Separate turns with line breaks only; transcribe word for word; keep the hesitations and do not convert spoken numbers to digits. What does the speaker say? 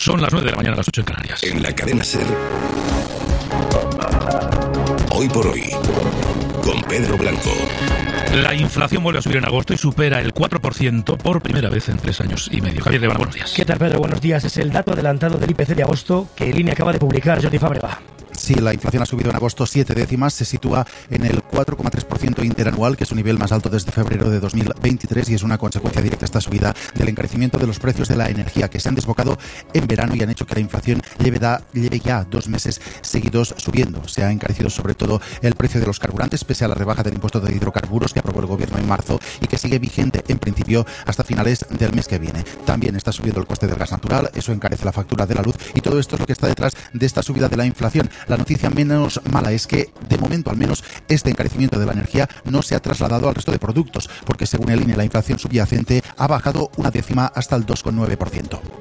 Son las nueve de la mañana, las ocho en Canarias.
En la cadena SER, Hoy por Hoy, con Pedro Blanco.
La inflación vuelve a subir en agosto y supera el cuatro por ciento por primera vez en tres años y medio. Javier Devana, buenos días.
¿Qué tal, Pedro? Buenos días. Es el dato adelantado del I P C de agosto que el I N E acaba de publicar. Jordi Fábrega.
Sí, la inflación ha subido en agosto siete décimas, se sitúa en el cuatro coma tres por ciento interanual, que es un nivel más alto desde febrero de dos mil veintitrés y es una consecuencia directa esta subida del encarecimiento de los precios de la energía que se han desbocado en verano y han hecho que la inflación lleve, da, lleve ya dos meses seguidos subiendo. Se ha encarecido sobre todo el precio de los carburantes, pese a la rebaja del impuesto de hidrocarburos que aprobó el gobierno en marzo y que sigue vigente en principio hasta finales del mes que viene. También está subiendo el coste del gas natural, eso encarece la factura de la luz y todo esto es lo que está detrás de esta subida de la inflación. La noticia menos mala es que, de momento al menos, este encarecimiento de la energía no se ha trasladado al resto de productos, porque según el I N E la inflación subyacente ha bajado una décima hasta el dos coma nueve por ciento.